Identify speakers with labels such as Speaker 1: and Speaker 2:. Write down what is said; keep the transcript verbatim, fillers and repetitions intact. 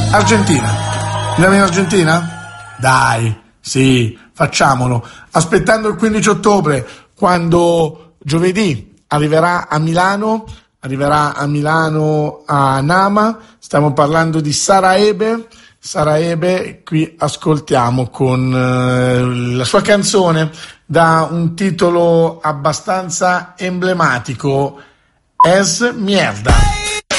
Speaker 1: Argentina. Andiamo in Argentina? Dai, sì, facciamolo. Aspettando il quindici ottobre, quando giovedì arriverà a Milano, arriverà a Milano a Nama, stiamo parlando di Saraebe. Saraebe, qui ascoltiamo con eh, la sua canzone da un titolo abbastanza emblematico, Es Mierda.